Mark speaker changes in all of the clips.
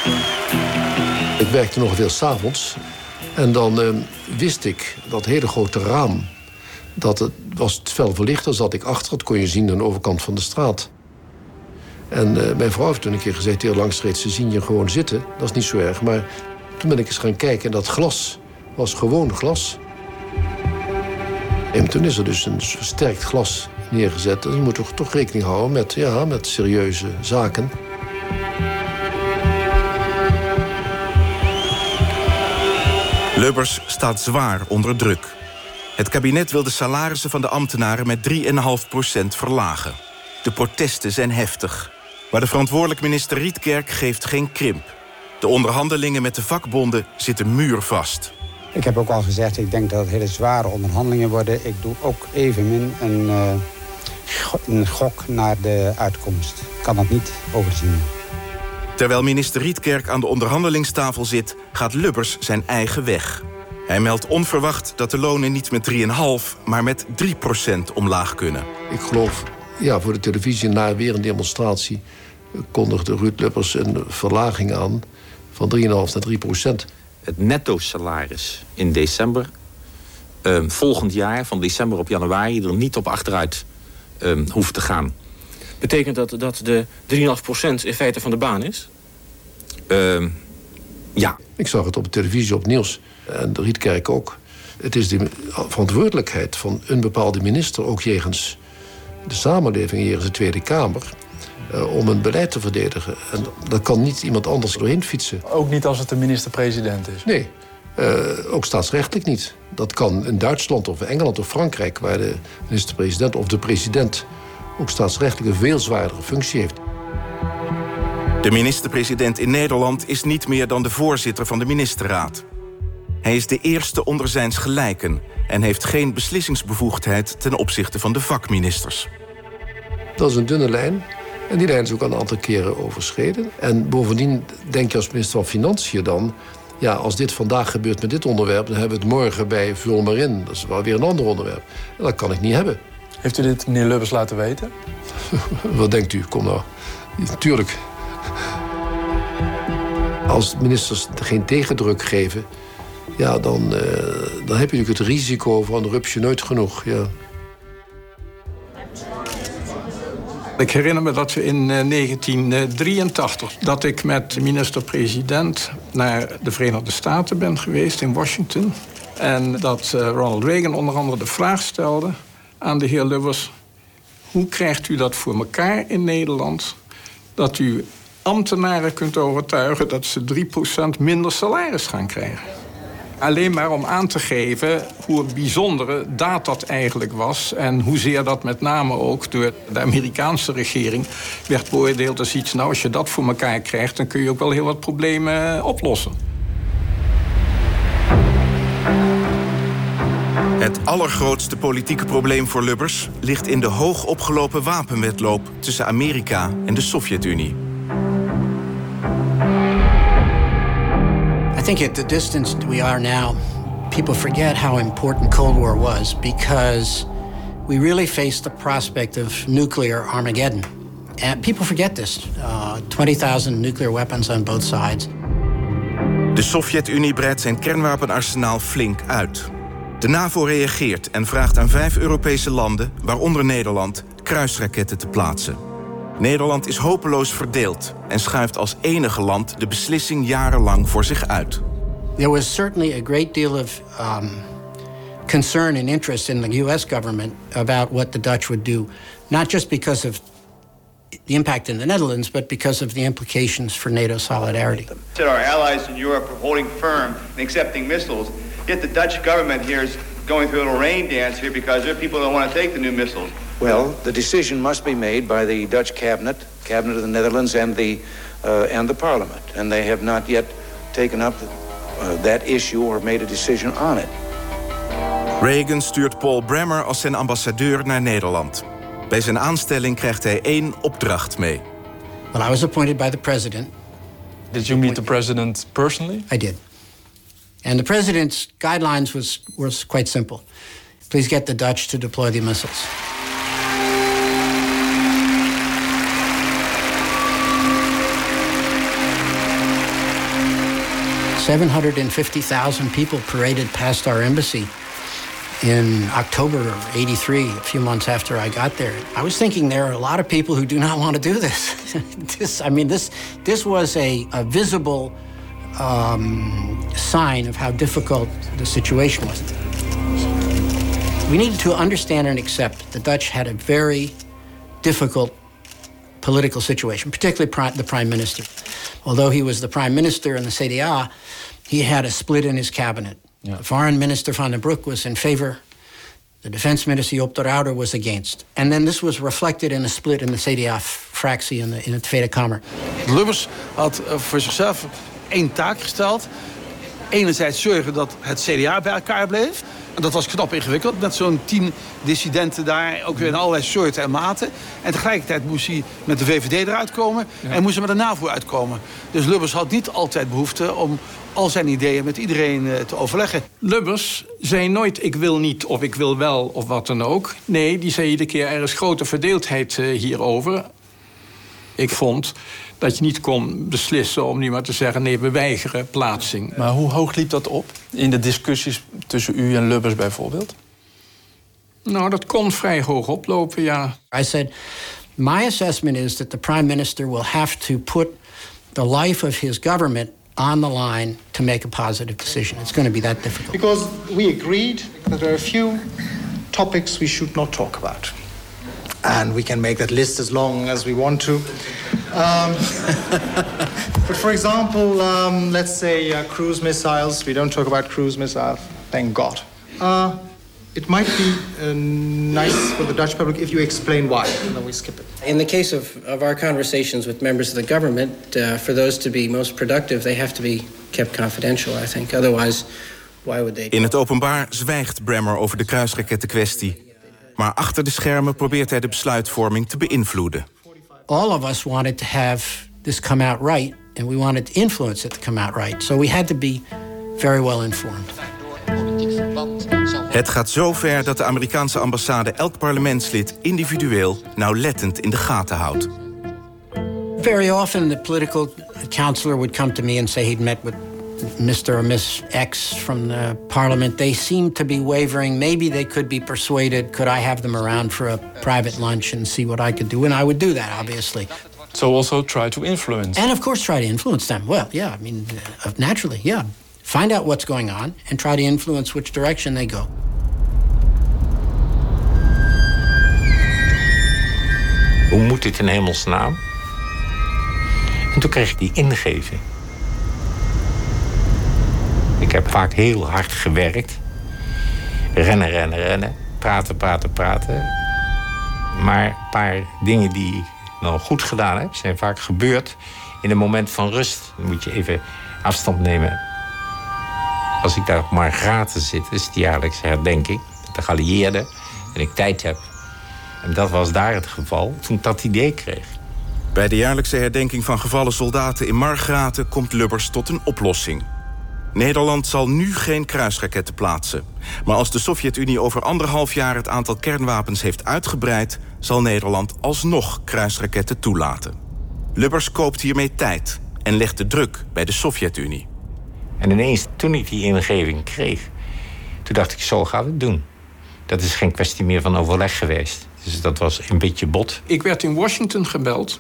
Speaker 1: Ik werkte nog veel 's avonds. En dan wist ik dat hele grote raam, was het fel verlicht. Daar zat ik achter, dat kon je zien aan de overkant van de straat. En mijn vrouw heeft toen een keer gezegd, heel langs reeds, ze zien je gewoon zitten. Dat is niet zo erg. Maar toen ben ik eens gaan kijken en dat glas was gewoon glas. En toen is er dus een versterkt glas neergezet. En je moet toch rekening houden met serieuze zaken.
Speaker 2: Lubbers staat zwaar onder druk. Het kabinet wil de salarissen van de ambtenaren met 3,5% verlagen. De protesten zijn heftig. Maar de verantwoordelijk minister Rietkerk geeft geen krimp. De onderhandelingen met de vakbonden zitten muurvast.
Speaker 3: Ik heb ook al gezegd, ik denk dat het hele zware onderhandelingen worden. Ik doe ook evenmin een gok naar de uitkomst. Ik kan dat niet overzien.
Speaker 2: Terwijl minister Rietkerk aan de onderhandelingstafel zit, gaat Lubbers zijn eigen weg. Hij meldt onverwacht dat de lonen niet met 3,5, maar met 3% omlaag kunnen.
Speaker 1: Ik geloof, voor de televisie na weer een demonstratie kondigde Ruud Lubbers een verlaging aan van 3,5 naar 3%.
Speaker 4: Het netto salaris in december, volgend jaar, van december op januari, er niet op achteruit hoeft te gaan.
Speaker 5: Betekent dat de 3,5% in feite van de baan is?
Speaker 4: Ja.
Speaker 1: Ik zag het op de televisie, op nieuws. En de Rietkerk ook. Het is de verantwoordelijkheid van een bepaalde minister, ook jegens de samenleving, jegens de Tweede Kamer, om een beleid te verdedigen. En dat kan niet iemand anders doorheen fietsen.
Speaker 6: Ook niet als het de minister-president is?
Speaker 1: Nee, ook staatsrechtelijk niet. Dat kan in Duitsland of Engeland of Frankrijk, waar de minister-president of de president ook staatsrechtelijk een veel zwaardere functie heeft.
Speaker 2: De minister-president in Nederland is niet meer dan de voorzitter van de ministerraad. Hij is de eerste onder zijns gelijken en heeft geen beslissingsbevoegdheid ten opzichte van de vakministers.
Speaker 1: Dat is een dunne lijn. En die lijn is ook een aantal keren overschreden. En bovendien denk je als minister van Financiën dan, als dit vandaag gebeurt met dit onderwerp, dan hebben we het morgen bij vul maar in. Dat is wel weer een ander onderwerp. En dat kan ik niet hebben.
Speaker 6: Heeft u dit meneer Lubbers laten weten?
Speaker 1: Wat denkt u? Kom nou. Natuurlijk. Als ministers geen tegendruk geven, dan heb je natuurlijk het risico van rupsje nooit genoeg. Ja.
Speaker 7: Ik herinner me dat we in 1983... dat ik met de minister-president naar de Verenigde Staten ben geweest in Washington. En dat Ronald Reagan onder andere de vraag stelde aan de heer Lubbers: hoe krijgt u dat voor elkaar in Nederland dat u ambtenaren kunt overtuigen dat ze 3% minder salaris gaan krijgen? Alleen maar om aan te geven hoe bijzondere daad dat eigenlijk was en hoezeer dat met name ook door de Amerikaanse regering werd beoordeeld als iets, als je dat voor elkaar krijgt, dan kun je ook wel heel wat problemen oplossen.
Speaker 2: Het allergrootste politieke probleem voor Lubbers ligt in de hoog opgelopen wapenwedloop tussen Amerika en de Sovjet-Unie.
Speaker 8: I think at the distance we are now, people forget how important Cold War was because we really faced the prospect of nuclear Armageddon. And people forget this. 20,000 nuclear weapons on both sides.
Speaker 2: De Sovjet-Unie breidt zijn kernwapenarsenaal flink uit. De NAVO reageert en vraagt aan 5 Europese landen, waaronder Nederland, kruisraketten te plaatsen. Nederland is hopeloos verdeeld en schuift als enige land de beslissing jarenlang voor zich uit.
Speaker 8: There was certainly a great deal of concern and interest in the U.S. government about what the Dutch would do, not just because of the impact in the Netherlands, but because of the implications for NATO solidarity.
Speaker 9: Our allies in Europe are holding firm and accepting missiles, yet the Dutch government here is going through a little rain dance here because there are people that want to take the new missiles.
Speaker 10: Well, the decision must be made by the Dutch cabinet of the Netherlands, and the parliament. And they have not yet taken up that issue or made a decision on it.
Speaker 2: Reagan stuurt Paul Bremer als zijn ambassadeur naar Nederland. Bij zijn aanstelling krijgt hij 1 opdracht mee.
Speaker 8: Well, I was appointed by the president.
Speaker 6: Did you meet the president personally?
Speaker 8: I did. And the president's guidelines was quite simple. Please get the Dutch to deploy the missiles. 750,000 people paraded past our embassy in October of '83, a few months after I got there. I was thinking there are a lot of people who do not want to do this. This was a visible sign of how difficult the situation was. We needed to understand and accept the Dutch had a very difficult political situation, particularly the prime minister. Although he was the prime minister in the CDA, he had a split in his cabinet. Yeah. The foreign minister Van den Broek was in favor. The defense minister Joop de Ruyter was against. And then this was reflected in a split in the CDA-fractie in de Tweede Kamer.
Speaker 11: Lubbers had voor zichzelf 1 taak gesteld. Enerzijds zorgen dat het CDA bij elkaar bleef. En dat was knap ingewikkeld, met zo'n 10 dissidenten daar, ook weer in allerlei soorten en maten. En tegelijkertijd moest hij met de VVD eruit komen en moest hij met de NAVO uitkomen. Dus Lubbers had niet altijd behoefte om al zijn ideeën met iedereen te overleggen.
Speaker 7: Lubbers zei nooit ik wil niet of ik wil wel of wat dan ook. Nee, die zei iedere keer er is grote verdeeldheid hierover. Ik vond dat je niet kon beslissen om nu maar te zeggen nee, we weigeren plaatsing.
Speaker 6: Maar hoe hoog liep dat op in de discussies tussen u en Lubbers bijvoorbeeld?
Speaker 7: Nou, dat kon vrij hoog oplopen, ja.
Speaker 8: I said, my assessment is that the prime minister will have to put the life of his government on the line to make a positive decision. It's going to be that difficult.
Speaker 12: Because we agreed that there are a few topics we should not talk about. And we can make that list as long as we want to. But for example, let's say cruise missiles. We don't talk about cruise missiles, thank God. It might be nice for the Dutch public if you explain why, and then we skip it.
Speaker 13: In the case of our conversations with members of the government, for those to be most productive, they have to be kept confidential, I think. Otherwise, why would they...
Speaker 2: In het openbaar zwijgt Bremer over de kruisrakettenkwestie. Maar achter de schermen probeert hij de besluitvorming te beïnvloeden.
Speaker 8: All of us wanted to have this come out right, and we wanted to influence it to come out right. So we had to be very well informed.
Speaker 2: Het gaat zo ver dat de Amerikaanse ambassade elk parlementslid individueel nauwlettend in de gaten houdt.
Speaker 8: Very often the political counselor would come to me and say he'd met with Mr. or Miss X from the parliament. They seemed to be wavering. Maybe they could be persuaded. Could I have them around for a private lunch and see what I could do? And I would do that, obviously.
Speaker 6: So also try to influence.
Speaker 8: And of course try to influence them. Well, yeah, I mean, naturally, yeah. Find out what's going on and try to influence which direction they go.
Speaker 4: Hoe moet dit in hemelsnaam? En toen kreeg ik die ingeving. Ik heb vaak heel hard gewerkt. Rennen. Praten. Maar een paar dingen die ik nog goed gedaan heb, zijn vaak gebeurd in een moment van rust. Dan moet je even afstand nemen. Als ik daar op Margraten zit, is de jaarlijkse herdenking met de geallieerden en ik tijd heb. En dat was daar het geval toen ik dat idee kreeg.
Speaker 2: Bij de jaarlijkse herdenking van gevallen soldaten in Margraten komt Lubbers tot een oplossing. Nederland zal nu geen kruisraketten plaatsen. Maar als de Sovjet-Unie over 1,5 jaar het aantal kernwapens heeft uitgebreid, zal Nederland alsnog kruisraketten toelaten. Lubbers koopt hiermee tijd en legt de druk bij de Sovjet-Unie.
Speaker 4: En ineens, toen ik die ingeving kreeg, toen dacht ik, zo gaat het doen. Dat is geen kwestie meer van overleg geweest. Dus dat was een beetje bot.
Speaker 7: Ik werd in Washington gebeld,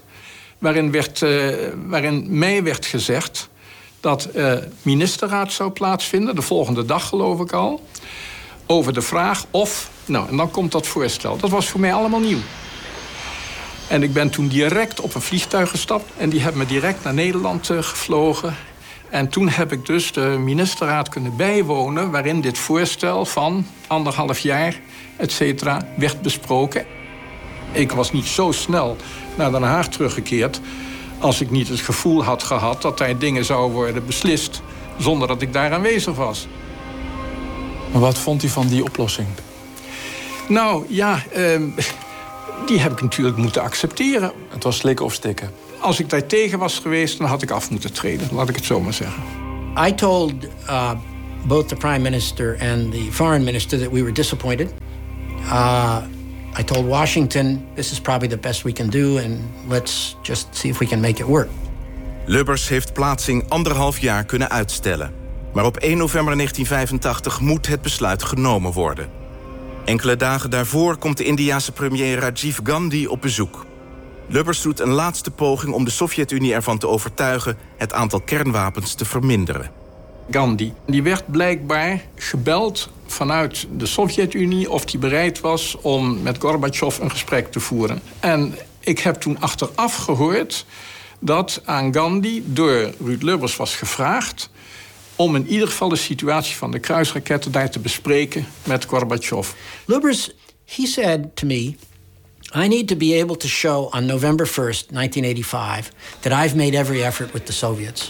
Speaker 7: waarin mij werd gezegd dat ministerraad zou plaatsvinden, de volgende dag geloof ik al, over de vraag of... Nou, en dan komt dat voorstel. Dat was voor mij allemaal nieuw. En ik ben toen direct op een vliegtuig gestapt en die hebben me direct naar Nederland gevlogen. En toen heb ik dus de ministerraad kunnen bijwonen, waarin dit voorstel van 1,5 jaar, et cetera, werd besproken. Ik was niet zo snel naar Den Haag teruggekeerd als ik niet het gevoel had gehad dat daar dingen zouden worden beslist zonder dat ik daar aanwezig was.
Speaker 6: Maar wat vond u van die oplossing?
Speaker 7: Nou, ja, die heb ik natuurlijk moeten accepteren.
Speaker 6: Het was slikken of stikken.
Speaker 7: Als ik daar tegen was geweest, dan had ik af moeten treden. Laat ik het zo maar zeggen.
Speaker 8: I told both the prime minister and the foreign minister that we were disappointed. I told Washington, this is probably the best we can do, and let's just see if we can make it work.
Speaker 2: Lubbers heeft plaatsing 1,5 jaar kunnen uitstellen. Maar op 1 november 1985 moet het besluit genomen worden. Enkele dagen daarvoor komt de Indiase premier Rajiv Gandhi op bezoek. Lubbers doet een laatste poging om de Sovjet-Unie ervan te overtuigen het aantal kernwapens te verminderen.
Speaker 7: Gandhi, die werd blijkbaar gebeld vanuit de Sovjet-Unie of hij bereid was om met Gorbachev een gesprek te voeren. En ik heb toen achteraf gehoord dat aan Gandhi door Ruud Lubbers was gevraagd om in ieder geval de situatie van de kruisraketten daar te bespreken met Gorbachev.
Speaker 8: Lubbers, he said to me, I need to be able to show on November 1st, 1985, that I've made every effort with the Soviets.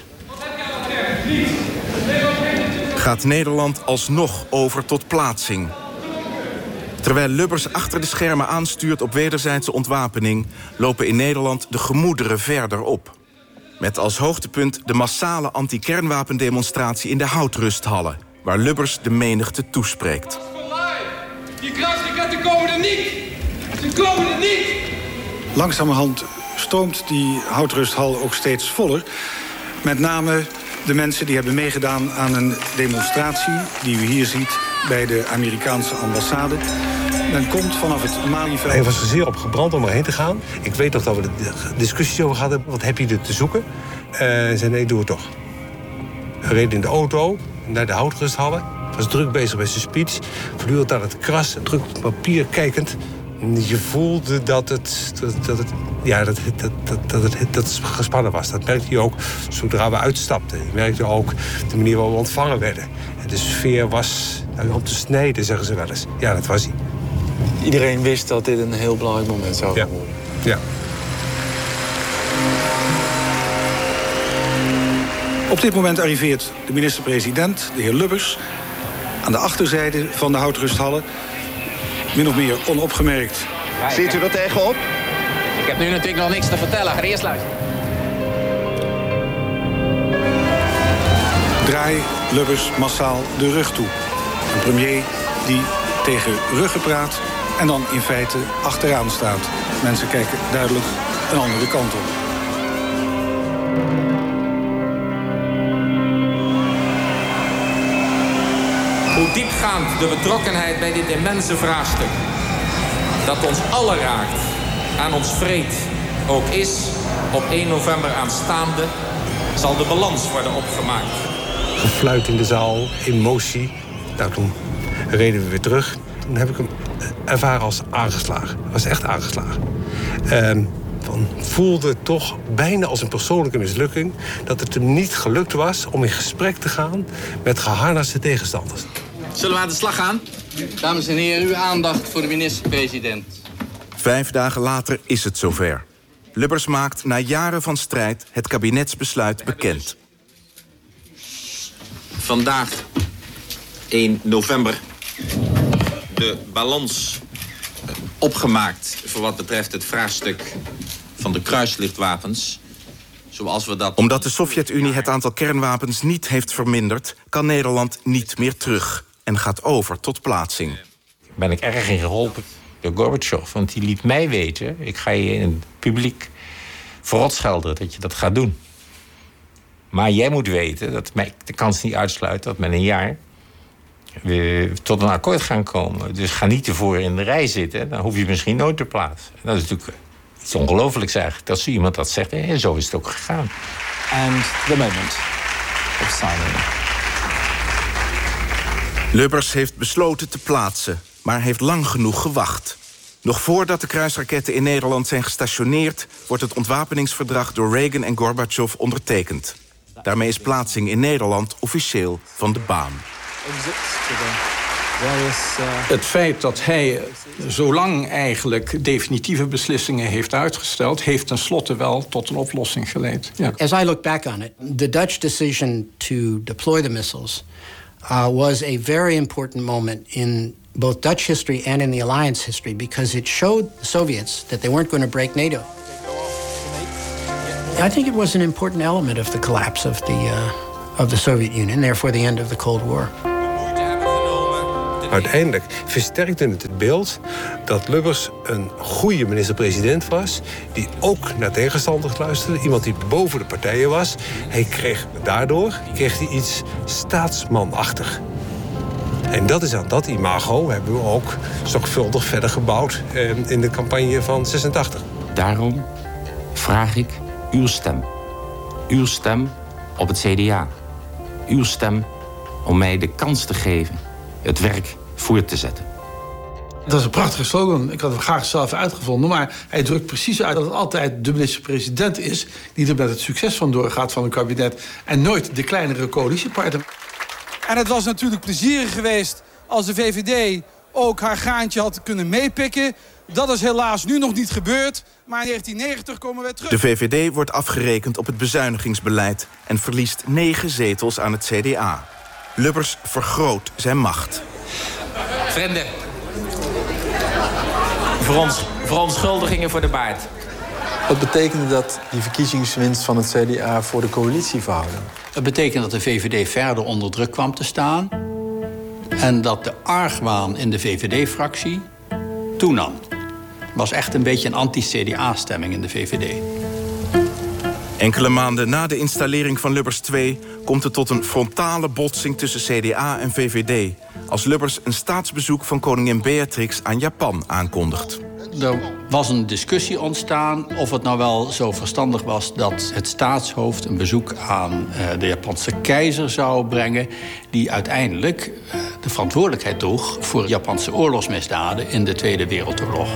Speaker 2: Gaat Nederland alsnog over tot plaatsing? Terwijl Lubbers achter de schermen aanstuurt op wederzijdse ontwapening, lopen in Nederland de gemoederen verder op. Met als hoogtepunt de massale anti-kernwapendemonstratie in de Houtrusthallen, waar Lubbers de menigte toespreekt.
Speaker 14: Die kruisraketten komen er niet! Ze komen er niet!
Speaker 15: Langzamerhand stroomt die Houtrusthal ook steeds voller. Met name de mensen die hebben meegedaan aan een demonstratie die u hier ziet bij de Amerikaanse ambassade. Men komt vanaf het Malieveld.
Speaker 16: Hij was er zeer op gebrand om erheen te gaan. Ik weet nog dat we de discussies over hadden. Wat heb je er te zoeken? En zei nee, doe het toch. Hij reed in de auto naar de Houtrusthallen. Was druk bezig met zijn speech. Voortdurend aan het krassen, druk op papier kijkend. Je voelde dat het gespannen was. Dat merkte je ook zodra we uitstapten. Je merkte ook de manier waarop we ontvangen werden. En de sfeer was om te snijden, zeggen ze wel eens. Ja, dat was hij.
Speaker 6: Iedereen wist dat dit een heel belangrijk moment zou worden.
Speaker 16: Ja.
Speaker 15: Op dit moment arriveert de minister-president, de heer Lubbers, aan de achterzijde van de Houtrusthallen. Min of meer onopgemerkt.
Speaker 17: Ziet u er tegenop?
Speaker 18: Ik heb nu natuurlijk nog niks te vertellen. Ga eerst luisteren.
Speaker 15: Draai Lubbers massaal de rug toe. Een premier die tegen ruggen praat en dan in feite achteraan staat. Mensen kijken duidelijk een andere kant op.
Speaker 18: Hoe diepgaand de betrokkenheid bij dit immense vraagstuk, dat ons allen raakt, aan ons vreet ook is, op 1 november aanstaande, zal de balans worden opgemaakt.
Speaker 16: Gefluit in de zaal, emotie. Nou, toen reden we weer terug. Toen heb ik hem ervaren als aangeslagen. Hij was echt aangeslagen. Voelde toch bijna als een persoonlijke mislukking dat het hem niet gelukt was om in gesprek te gaan met geharnaste tegenstanders.
Speaker 18: Zullen we aan de slag gaan? Dames en heren, uw aandacht voor de minister-president.
Speaker 2: 5 dagen later is het zover. Lubbers maakt na jaren van strijd het kabinetsbesluit bekend.
Speaker 18: Vandaag, 1 november, de balans opgemaakt voor wat betreft het vraagstuk van de kruislichtwapens. Zoals we dat...
Speaker 2: Omdat de Sovjet-Unie het aantal kernwapens niet heeft verminderd, kan Nederland niet meer terug en gaat over tot plaatsing.
Speaker 4: Ben ik erg in geholpen door Gorbachev, want die liet mij weten, ik ga je in het publiek verrotschelden dat je dat gaat doen. Maar jij moet weten dat de kans niet uitsluit dat met een jaar we tot een akkoord gaan komen. Dus ga niet ervoor in de rij zitten, dan hoef je misschien nooit te plaatsen. Dat is natuurlijk iets ongelooflijks eigenlijk, dat zo iemand dat zegt. En zo is het ook gegaan.
Speaker 6: And the moment of signing.
Speaker 2: Lubbers heeft besloten te plaatsen, maar heeft lang genoeg gewacht. Nog voordat de kruisraketten in Nederland zijn gestationeerd, wordt het ontwapeningsverdrag door Reagan en Gorbachev ondertekend. Daarmee is plaatsing in Nederland officieel van de baan.
Speaker 7: Het feit dat hij zo lang eigenlijk definitieve beslissingen heeft uitgesteld, heeft tenslotte wel tot een oplossing geleid. Ja.
Speaker 8: As I look back on it, the Dutch decision to deploy the missiles was a very important moment in both Dutch history and in the alliance history, because it showed the Soviets that they weren't going to break NATO. I think it was an important element of the collapse of the Soviet Union, therefore the end of the Cold War.
Speaker 18: De moeite hebben genomen te
Speaker 16: Uiteindelijk versterkte het beeld dat Lubbers een goede minister-president was, die ook naar tegenstanders luisterde, iemand die boven de partijen was. Daardoor kreeg hij iets staatsmanachtig. En dat is aan dat imago hebben we ook zorgvuldig verder gebouwd in de campagne van 86.
Speaker 18: Daarom vraag ik uw stem. Uw stem op het CDA. Uw stem om mij de kans te geven het werk voort te zetten.
Speaker 11: Dat is een prachtige slogan. Ik had hem graag zelf uitgevonden. Maar hij drukt precies uit dat het altijd de minister-president is die er met het succes van doorgaat van een kabinet. En nooit de kleinere coalitiepartner.
Speaker 17: En het was natuurlijk plezierig geweest als de VVD ook haar graantje had kunnen meepikken. Dat is helaas nu nog niet gebeurd. Maar in 1990 komen we terug.
Speaker 2: De VVD wordt afgerekend op het bezuinigingsbeleid en verliest 9 zetels aan het CDA. Lubbers vergroot zijn macht.
Speaker 18: Vrienden, verontschuldigingen voor de baard.
Speaker 6: Wat betekende dat die verkiezingswinst van het CDA voor de coalitieverhouding?
Speaker 19: Dat betekent dat de VVD verder onder druk kwam te staan en dat de argwaan in de VVD-fractie toenam. Er was echt een beetje een anti-CDA-stemming in de VVD.
Speaker 2: Enkele maanden na de installering van Lubbers 2 komt het tot een frontale botsing tussen CDA en VVD, als Lubbers een staatsbezoek van koningin Beatrix aan Japan aankondigt.
Speaker 19: Er was een discussie ontstaan of het nou wel zo verstandig was dat het staatshoofd een bezoek aan de Japanse keizer zou brengen, die uiteindelijk de verantwoordelijkheid droeg voor Japanse oorlogsmisdaden in de Tweede Wereldoorlog.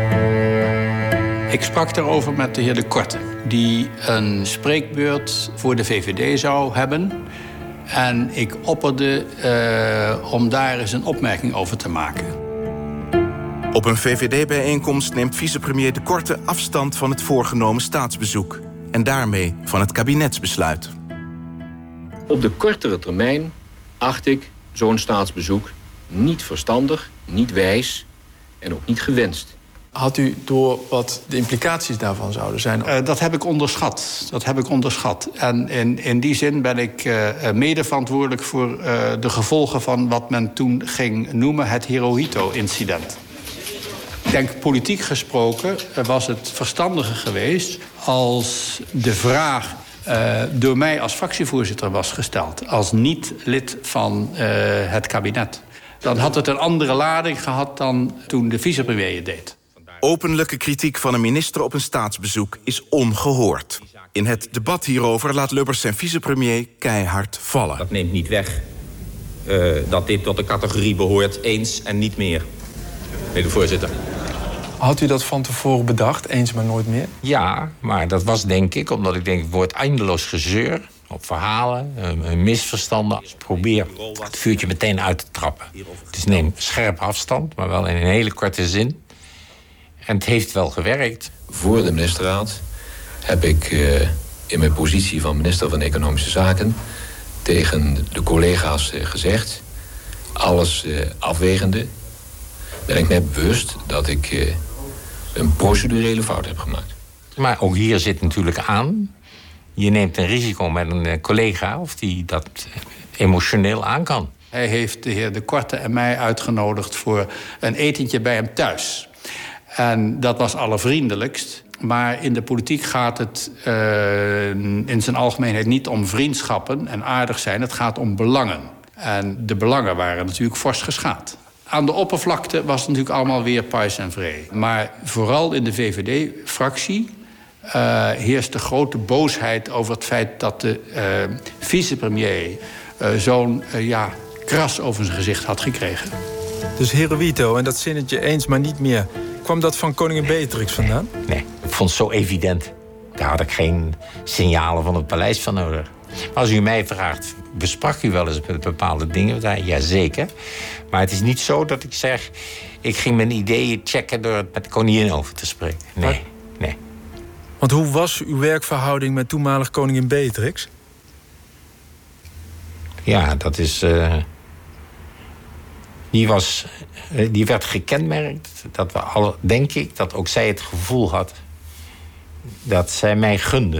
Speaker 19: Ik sprak daarover met de heer De Korte, die een spreekbeurt voor de VVD zou hebben. En ik opperde om daar eens een opmerking over te maken.
Speaker 2: Op een VVD-bijeenkomst neemt vicepremier De Korte afstand van het voorgenomen staatsbezoek. En daarmee van het kabinetsbesluit.
Speaker 20: Op de kortere termijn acht ik zo'n staatsbezoek niet verstandig, niet wijs en ook niet gewenst.
Speaker 6: Had u door wat de implicaties daarvan zouden zijn?
Speaker 19: Dat heb ik onderschat. En in die zin ben ik mede verantwoordelijk voor de gevolgen van wat men toen ging noemen het Hirohito-incident. Ik denk, politiek gesproken was het verstandiger geweest als de vraag door mij als fractievoorzitter was gesteld, als niet lid van het kabinet. Dan had het een andere lading gehad dan toen de vicepremier het deed.
Speaker 2: Openlijke kritiek van een minister op een staatsbezoek is ongehoord. In het debat hierover laat Lubbers zijn vicepremier keihard vallen.
Speaker 18: Dat neemt niet weg dat dit tot de categorie behoort eens en niet meer. Meneer de voorzitter.
Speaker 6: Had u dat van tevoren bedacht, eens maar nooit meer?
Speaker 4: Ja, maar dat was denk ik, omdat ik denk, het wordt eindeloos gezeur op verhalen, misverstanden. Probeer het vuurtje meteen uit te trappen. Dus neem scherp afstand, maar wel in een hele korte zin. En het heeft wel gewerkt.
Speaker 20: Voor de ministerraad heb ik in mijn positie van minister van Economische Zaken tegen de collega's gezegd, alles afwegende, ben ik net bewust dat ik een procedurele fout heb gemaakt.
Speaker 4: Maar ook hier zit natuurlijk aan, je neemt een risico met een collega of die dat emotioneel aan kan.
Speaker 19: Hij heeft de heer De Korte en mij uitgenodigd voor een etentje bij hem thuis. En dat was allervriendelijkst. Maar in de politiek gaat het in zijn algemeenheid niet om vriendschappen en aardig zijn. Het gaat om belangen. En de belangen waren natuurlijk fors geschaad. Aan de oppervlakte was het natuurlijk allemaal weer pais en vree. Maar vooral in de VVD-fractie heerst de grote boosheid over het feit dat de vicepremier zo'n kras over zijn gezicht had gekregen.
Speaker 6: Dus Hirohito en dat zinnetje eens maar niet meer. Kwam dat van koningin Beatrix vandaan?
Speaker 4: Nee, ik vond het zo evident. Daar had ik geen signalen van het paleis van nodig. Maar als u mij vraagt, besprak u wel eens met bepaalde dingen? Jazeker. Maar het is niet zo dat ik zeg, ik ging mijn ideeën checken door het met de koningin over te spreken. Nee.
Speaker 6: Want hoe was uw werkverhouding met toenmalig koningin Beatrix?
Speaker 4: Ja, dat is... Die werd gekenmerkt dat we alle, denk ik, dat ook zij het gevoel had dat zij mij gunde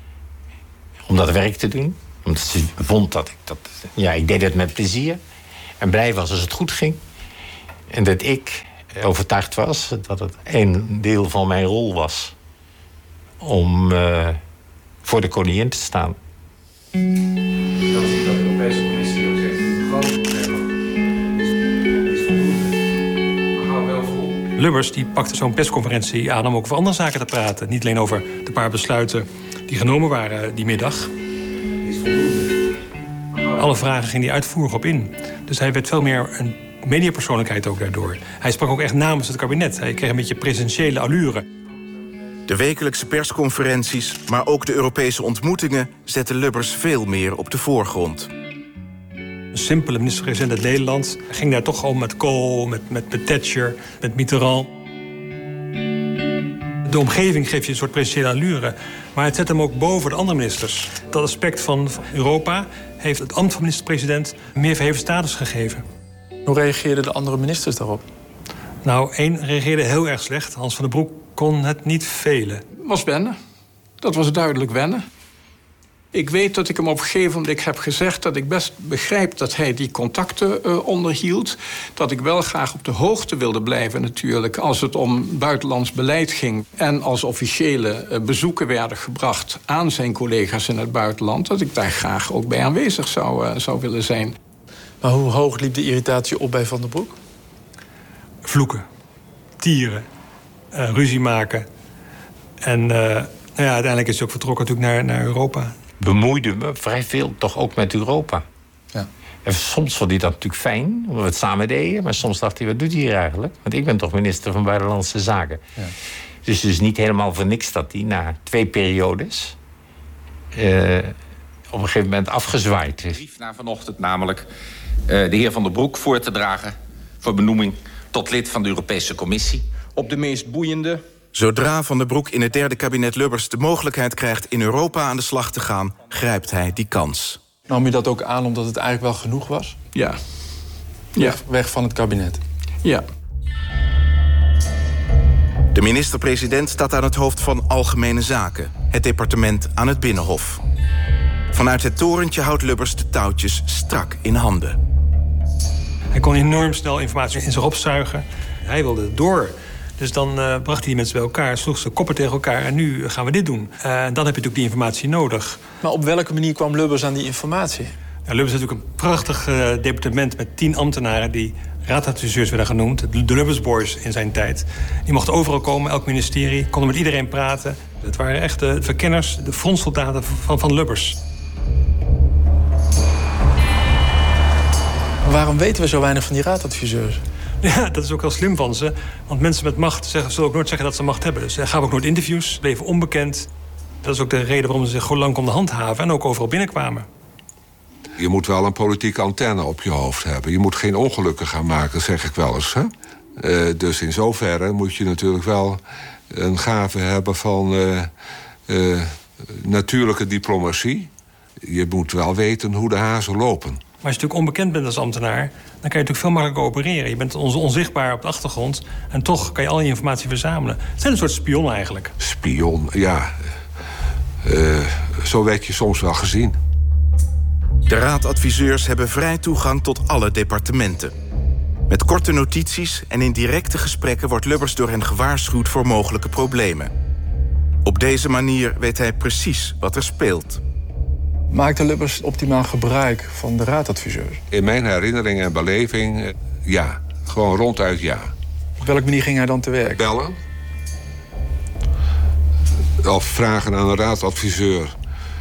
Speaker 4: om dat werk te doen. Omdat ze vond dat ik dat... Ja, ik deed het met plezier. En blij was als het goed ging. En dat ik overtuigd was dat het een deel van mijn rol was om voor de koningin te staan.
Speaker 21: Dat is dat de Europese Commissie ook zegt. Groot probleem is voldoende. Maar hou wel vol.
Speaker 22: Lubbers die pakte zo'n persconferentie aan om ook over andere zaken te praten. Niet alleen over de paar besluiten die genomen waren die middag. Alle vragen ging hij uitvoerig op in. Dus hij werd veel meer een mediapersoonlijkheid ook daardoor. Hij sprak ook echt namens het kabinet. Hij kreeg een beetje presidentiële allure.
Speaker 2: De wekelijkse persconferenties, maar ook de Europese ontmoetingen zetten Lubbers veel meer op de voorgrond.
Speaker 22: Een simpele minister-president uit Nederland ging daar toch al met Kool, met Thatcher, met Mitterrand. De omgeving geeft je een soort presidentiële allure, maar het zet hem ook boven de andere ministers. Dat aspect van Europa heeft het ambt van minister-president meer verheven status gegeven.
Speaker 6: Hoe reageerden de andere ministers daarop?
Speaker 22: Nou, één reageerde heel erg slecht. Hans van den Broek kon het niet velen.
Speaker 7: Was wennen. Dat was duidelijk wennen. Ik weet dat ik hem op een gegeven moment heb gezegd dat ik best begrijp dat hij die contacten onderhield. Dat ik wel graag op de hoogte wilde blijven natuurlijk als het om buitenlands beleid ging. En als officiële bezoeken werden gebracht aan zijn collega's in het buitenland. Dat ik daar graag ook bij aanwezig zou willen zijn.
Speaker 6: Maar hoe hoog liep de irritatie op bij Van den Broek?
Speaker 22: Vloeken, tieren, ruzie maken. En uiteindelijk is hij ook vertrokken natuurlijk naar Europa.
Speaker 4: Bemoeide me vrij veel toch ook met Europa.
Speaker 6: Ja.
Speaker 4: En soms vond hij dat natuurlijk fijn, omdat we het samen deden. Maar soms dacht hij, wat doet hij hier eigenlijk? Want ik ben toch minister van Buitenlandse Zaken. Ja. Dus niet helemaal voor niks dat hij na 2 periodes op een gegeven moment afgezwaaid is.
Speaker 18: Brief naar vanochtend namelijk de heer Van den Broek voor te dragen voor benoeming tot lid van de Europese Commissie.
Speaker 21: Op de meest boeiende.
Speaker 2: Zodra Van den Broek in het 3e kabinet Lubbers de mogelijkheid krijgt in Europa aan de slag te gaan, grijpt hij die kans.
Speaker 6: Nam je dat ook aan omdat het eigenlijk wel genoeg was?
Speaker 7: Ja.
Speaker 6: Weg van het kabinet?
Speaker 7: Ja.
Speaker 2: De minister-president staat aan het hoofd van Algemene Zaken, het departement aan het Binnenhof. Vanuit het torentje houdt Lubbers de touwtjes strak in handen.
Speaker 22: Hij kon enorm snel informatie in zich opzuigen. Hij wilde door. Dus dan bracht hij die mensen bij elkaar, sloeg ze koppen tegen elkaar en nu gaan we dit doen. Dan heb je natuurlijk die informatie nodig.
Speaker 6: Maar op welke manier kwam Lubbers aan die informatie?
Speaker 22: Ja, Lubbers is natuurlijk een prachtig departement met 10 ambtenaren die raadadviseurs werden genoemd. De Lubbers Boys in zijn tijd. Die mochten overal komen, elk ministerie, konden met iedereen praten. Het waren echt de verkenners, de frontsoldaten van Lubbers.
Speaker 6: Waarom weten we zo weinig van die raadadviseurs?
Speaker 22: Ja, dat is ook heel slim van ze. Want mensen met macht zullen ook nooit zeggen dat ze macht hebben. Dus gaven ook nooit interviews, bleven onbekend. Dat is ook de reden waarom ze zich gewoon lang konden handhaven en ook overal binnenkwamen.
Speaker 23: Je moet wel een politieke antenne op je hoofd hebben. Je moet geen ongelukken gaan maken, zeg ik wel eens. Hè? Dus in zoverre moet je natuurlijk wel een gave hebben van natuurlijke diplomatie. Je moet wel weten hoe de hazen lopen.
Speaker 22: Maar als je natuurlijk onbekend bent als ambtenaar, dan kan je natuurlijk veel makkelijker opereren. Je bent onzichtbaar op de achtergrond en toch kan je al je informatie verzamelen. Het zijn een soort spion eigenlijk.
Speaker 23: Spion, ja. Zo werd je soms wel gezien.
Speaker 2: De raadadviseurs hebben vrij toegang tot alle departementen. Met korte notities en in directe gesprekken wordt Lubbers door hen gewaarschuwd voor mogelijke problemen. Op deze manier weet hij precies wat er speelt.
Speaker 6: Maakte Lubbers optimaal gebruik van de raadadviseurs?
Speaker 23: In mijn herinnering en beleving, ja. Gewoon ronduit ja.
Speaker 6: Op welke manier ging hij dan te werk?
Speaker 23: Bellen. Of vragen aan een raadadviseur.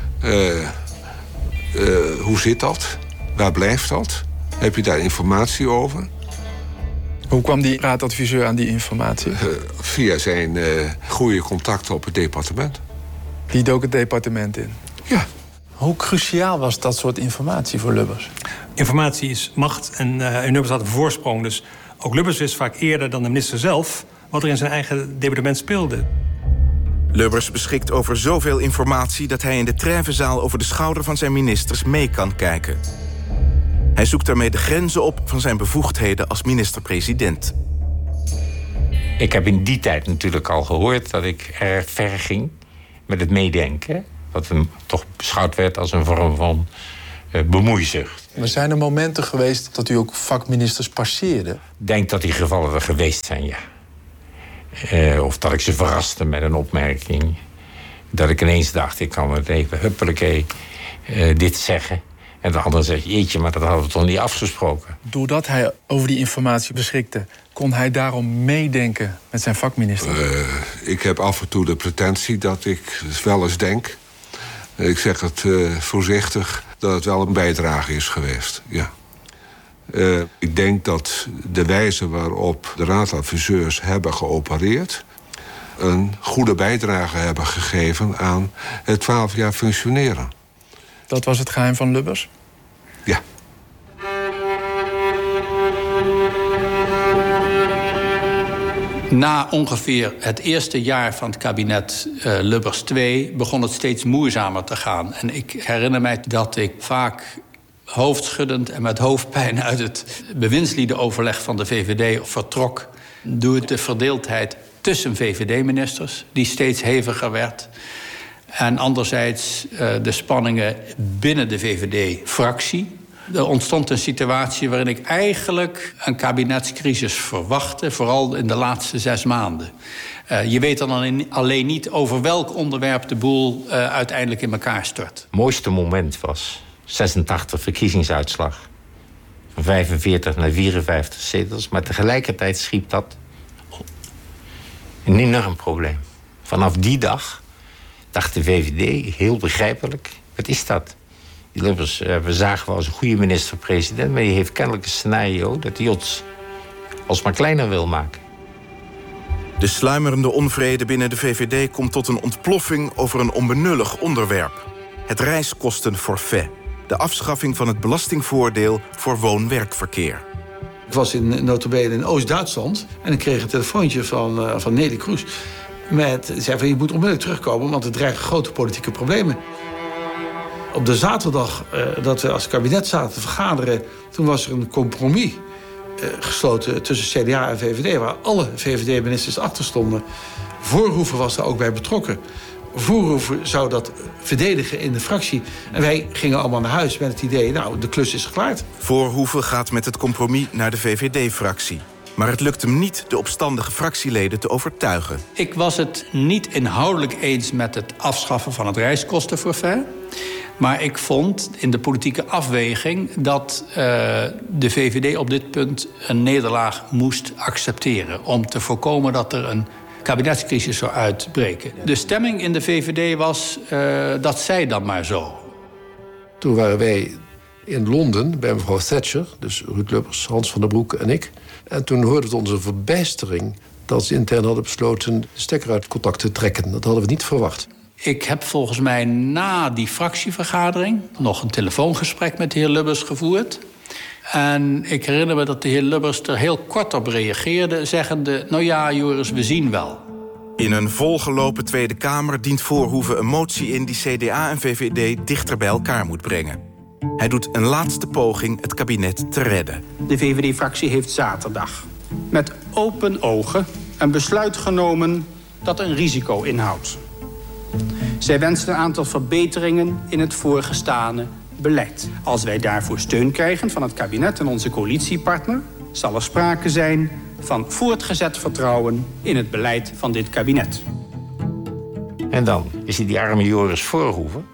Speaker 23: Hoe zit dat? Waar blijft dat? Heb je daar informatie over?
Speaker 6: Hoe kwam die raadadviseur aan die informatie?
Speaker 23: Via zijn goede contacten op het departement.
Speaker 6: Die dook het departement in?
Speaker 23: Ja.
Speaker 6: Hoe cruciaal was dat soort informatie voor Lubbers?
Speaker 22: Informatie is macht en Lubbers had een voorsprong. Dus ook Lubbers wist vaak eerder dan de minister zelf wat er in zijn eigen departement speelde.
Speaker 2: Lubbers beschikt over zoveel informatie dat hij in de treffenzaal over de schouder van zijn ministers mee kan kijken. Hij zoekt daarmee de grenzen op van zijn bevoegdheden als minister-president.
Speaker 4: Ik heb in die tijd natuurlijk al gehoord dat ik erg ver ging met het meedenken. Wat hem toch beschouwd werd als een vorm van bemoeizucht.
Speaker 1: Maar zijn er momenten geweest dat u ook vakministers passeerde?
Speaker 4: Ik denk dat die gevallen er geweest zijn, ja. Of dat ik ze verraste met een opmerking. Dat ik ineens dacht, ik kan het even huppelekee dit zeggen. En de ander zegt, jeetje, maar dat hadden we toch niet afgesproken.
Speaker 1: Doordat hij over die informatie beschikte, kon hij daarom meedenken met zijn vakminister?
Speaker 23: Ik heb af en toe de pretentie dat ik dus wel eens denk. Ik zeg het voorzichtig, dat het wel een bijdrage is geweest, ja. Ik denk dat de wijze waarop de raadadviseurs hebben geopereerd een goede bijdrage hebben gegeven aan het 12 jaar functioneren.
Speaker 1: Dat was het geheim van Lubbers?
Speaker 23: Ja.
Speaker 19: Na ongeveer het eerste jaar van het kabinet Lubbers 2 begon het steeds moeizamer te gaan. En ik herinner mij dat ik vaak hoofdschuddend en met hoofdpijn uit het bewindsliedenoverleg van de VVD vertrok door de verdeeldheid tussen VVD-ministers, die steeds heviger werd. En anderzijds de spanningen binnen de VVD-fractie. Er ontstond een situatie waarin ik eigenlijk een kabinetscrisis verwachtte, vooral in de laatste 6 maanden. Je weet dan alleen niet over welk onderwerp de boel uiteindelijk in elkaar stort.
Speaker 4: Het mooiste moment was 86 verkiezingsuitslag. Van 45 naar 54 zetels. Maar tegelijkertijd schiep dat op. Een enorm probleem. Vanaf die dag dacht de VVD, heel begrijpelijk, wat is dat? Die Lubbers, we zagen wel als een goede minister-president, maar die heeft kennelijk een scenario dat hij ons alsmaar kleiner wil maken.
Speaker 2: De sluimerende onvrede binnen de VVD komt tot een ontploffing over een onbenullig onderwerp. Het reiskostenforfait. De afschaffing van het belastingvoordeel voor woon-werkverkeer.
Speaker 11: Ik was nota bene in Oost-Duitsland en ik kreeg een telefoontje van Nelly Kroes. Die zei van, je moet onmiddellijk terugkomen, want er dreigen grote politieke problemen. Op de zaterdag dat we als kabinet zaten te vergaderen, toen was er een compromis gesloten tussen CDA en VVD, waar alle VVD-ministers achter stonden. Voorhoeven was er ook bij betrokken. Voorhoeven zou dat verdedigen in de fractie. En wij gingen allemaal naar huis met het idee, nou, de klus is geklaard.
Speaker 2: Voorhoeven gaat met het compromis naar de VVD-fractie. Maar het lukt hem niet de opstandige fractieleden te overtuigen.
Speaker 19: Ik was het niet inhoudelijk eens met het afschaffen van het reiskostenforfait. Maar ik vond in de politieke afweging dat de VVD op dit punt een nederlaag moest accepteren. Om te voorkomen dat er een kabinetscrisis zou uitbreken. De stemming in de VVD was, dat zij dan maar zo.
Speaker 3: Toen waren wij in Londen bij mevrouw Thatcher, dus Ruud Lubbers, Hans van der Broek en ik. En toen hoorden we onze verbijstering dat ze intern hadden besloten de stekker uit het contact te trekken. Dat hadden we niet verwacht.
Speaker 19: Ik heb volgens mij na die fractievergadering nog een telefoongesprek met de heer Lubbers gevoerd. En ik herinner me dat de heer Lubbers er heel kort op reageerde, zeggende, nou ja, Joris, we zien wel.
Speaker 2: In een volgelopen Tweede Kamer dient Voorhoeven een motie in die CDA en VVD dichter bij elkaar moet brengen. Hij doet een laatste poging het kabinet te redden.
Speaker 5: De VVD-fractie heeft zaterdag met open ogen een besluit genomen dat een risico inhoudt. Zij wensen een aantal verbeteringen in het voorgestane beleid. Als wij daarvoor steun krijgen van het kabinet en onze coalitiepartner, zal er sprake zijn van voortgezet vertrouwen in het beleid van dit kabinet.
Speaker 4: En dan is hij die arme Joris Voorhoeven.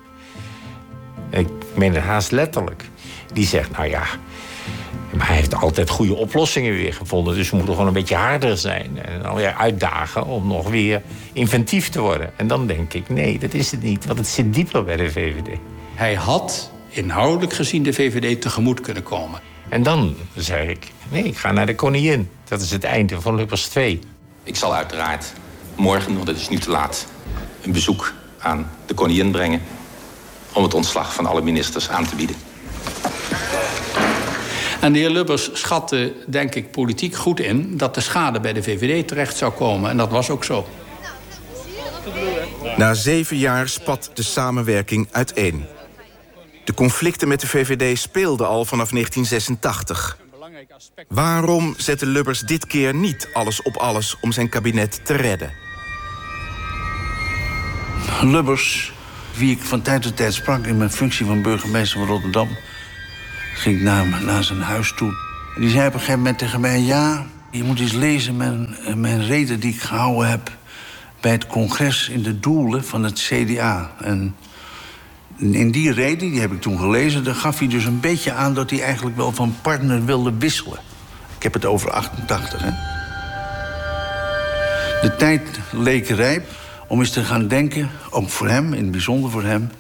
Speaker 4: Ik meen het haast letterlijk. Die zegt, nou ja, maar hij heeft altijd goede oplossingen weer gevonden. Dus we moeten gewoon een beetje harder zijn. En dan weer uitdagen om nog weer inventief te worden. En dan denk ik, nee, dat is het niet. Want het zit dieper bij de VVD.
Speaker 19: Hij had inhoudelijk gezien de VVD tegemoet kunnen komen.
Speaker 4: En dan zeg ik, nee, ik ga naar de koningin. Dat is het einde van Lubbers 2.
Speaker 24: Ik zal uiteraard morgen, want het is nu te laat, een bezoek aan de koningin brengen om het ontslag van alle ministers aan te bieden.
Speaker 19: En de heer Lubbers schatte, denk ik, politiek goed in dat de schade bij de VVD terecht zou komen. En dat was ook zo.
Speaker 2: Na 7 jaar spat de samenwerking uiteen. De conflicten met de VVD speelden al vanaf 1986. Waarom zette Lubbers dit keer niet alles op alles om zijn kabinet te redden?
Speaker 11: Lubbers
Speaker 9: wie ik van tijd tot tijd sprak in mijn functie van burgemeester van Rotterdam, ging ik naar zijn huis toe. En die zei op een gegeven moment tegen mij: ja, je moet eens lezen mijn reden die ik gehouden heb bij het congres in de doelen van het CDA. En in die reden, die heb ik toen gelezen, daar gaf hij dus een beetje aan dat hij eigenlijk wel van partner wilde wisselen. Ik heb het over 88, hè. De tijd leek rijp om eens te gaan denken, ook voor hem, in het bijzonder voor hem,